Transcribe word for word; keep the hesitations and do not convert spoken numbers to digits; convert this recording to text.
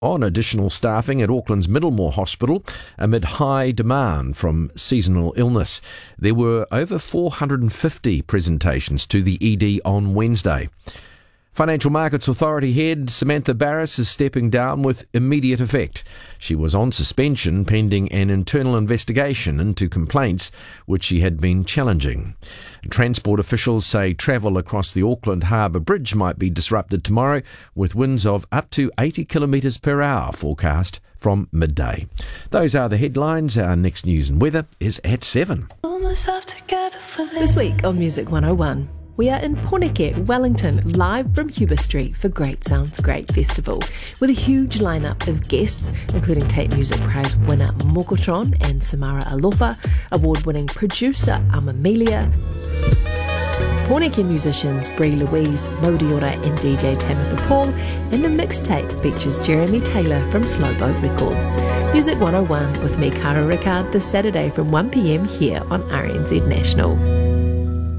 on additional staffing at Auckland's Middlemore Hospital amid high demand from seasonal illness. There were over four hundred fifty presentations to the E D on Wednesday. Financial Markets Authority head Samantha Barris is stepping down with immediate effect. She was on suspension pending an internal investigation into complaints which she had been challenging. Transport officials say travel across the Auckland Harbour Bridge might be disrupted tomorrow, with winds of up to eighty kilometres per hour forecast from midday. Those are the headlines. Our next news and weather is at seven. This week on Music one oh one. We are in Porneke, Wellington, live from Huber Street for Great Sounds Great Festival, with a huge lineup of guests, including Tate Music Prize winner Mokotron and Samara Alofa, award-winning producer Amamelia, Porneke musicians Brie Louise, Modiora and D J Tamitha Paul, and the mixtape features Jeremy Taylor from Slowboat Records. Music one oh one with me, Cara Rickard, this Saturday from one p m here on R N Z National.